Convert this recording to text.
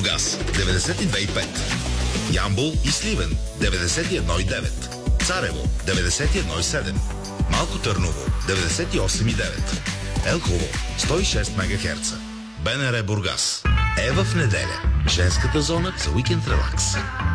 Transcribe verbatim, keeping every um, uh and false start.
Бургас деветдесет и две и пет, Ямбол и Сливен деветдесет и едно и девет, Царево деветдесет и едно и седем, Малко Търново деветдесет и осем и девет, Елхово сто и шест мегахерца. БНР Бургас е в неделя женската зона за уикенд релакс.